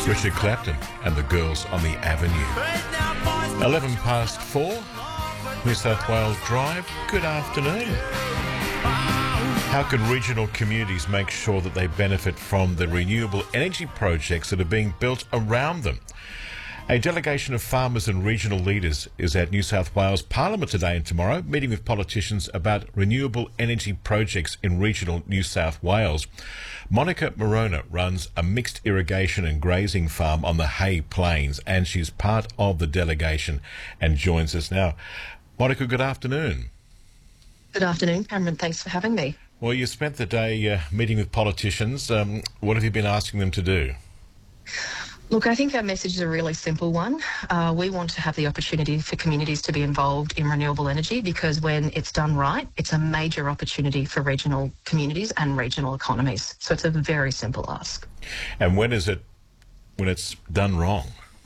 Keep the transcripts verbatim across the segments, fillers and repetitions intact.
Richard Clapton and the Girls on the Avenue. eleven past four, New South Wales Drive. Good afternoon. How can regional communities make sure that they benefit from the renewable energy projects that are being built around them? A delegation of farmers and regional leaders is at New South Wales Parliament today and tomorrow, meeting with politicians about renewable energy projects in regional New South Wales. Monica Morona runs a mixed irrigation and grazing farm on the Hay Plains, and she's part of the delegation and joins us now. Monica, good afternoon. Good afternoon, Cameron. Thanks for having me. Well, you spent the day uh, meeting with politicians. Um, what have you been asking them to do? Look, I think our message is a really simple one. Uh, we want to have the opportunity for communities to be involved in renewable energy because when it's done right, it's a major opportunity for regional communities and regional economies. So it's a very simple ask. And when is it, when it's done wrong?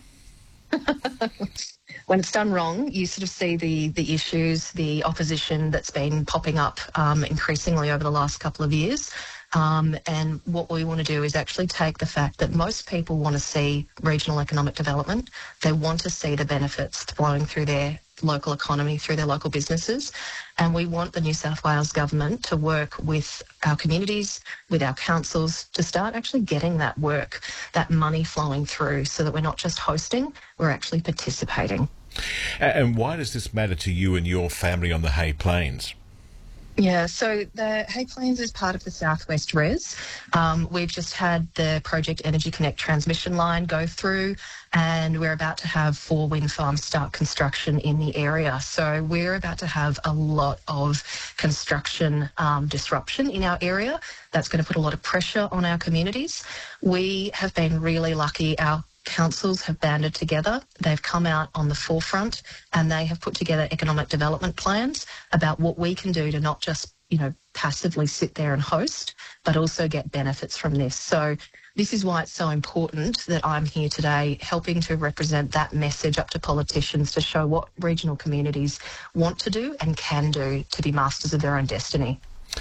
When it's done wrong, you sort of see the the issues, the opposition that's been popping up um, increasingly over the last couple of years. Um, and what we want to do is actually take the fact that most people want to see regional economic development. They want to see the benefits flowing through their local economy, through their local businesses. And we want the New South Wales government to work with our communities, with our councils, to start actually getting that work, that money flowing through so that we're not just hosting, we're actually participating. And why does this matter to you and your family on the Hay Plains? Yeah, so the Hay Plains is part of the Southwest Res. Um, we've just had the Project Energy Connect transmission line go through, and we're about to have four wind farms start construction in the area. So we're about to have a lot of construction um, disruption in our area. That's going to put a lot of pressure on our communities. We have been really lucky. Our councils have banded together. They've come out on the forefront and they have put together economic development plans about what we can do to not just, you know, passively sit there and host, but also get benefits from this. So this is why it's so important that I'm here today helping to represent that message up to politicians to show what regional communities want to do and can do to be masters of their own destiny.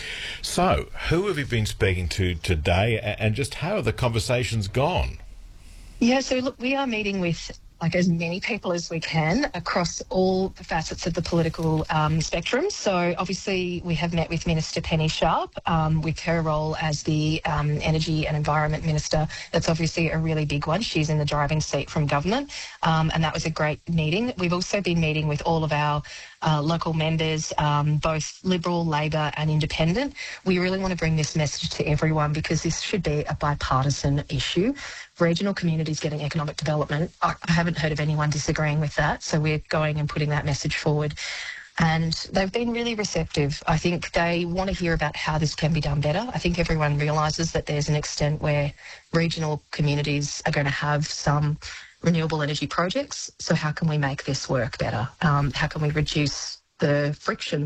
So, who have you been speaking to today and just how have the conversations gone? Yeah, so look, we are meeting with like as many people as we can across all the facets of the political um, spectrum. So obviously we have met with Minister Penny Sharp um, with her role as the um, Energy and Environment Minister. That's obviously a really big one. She's in the driving seat from government um, and that was a great meeting. We've also been meeting with all of our Uh, local members, um, both Liberal, Labor and Independent. We really want to bring this message to everyone because this should be a bipartisan issue. Regional communities getting economic development, I, I haven't heard of anyone disagreeing with that, so we're going and putting that message forward. And they've been really receptive. I think they want to hear about how this can be done better. I think everyone realises that there's an extent where regional communities are going to have some renewable energy projects. So how can we make this work better? Um, how can we reduce the friction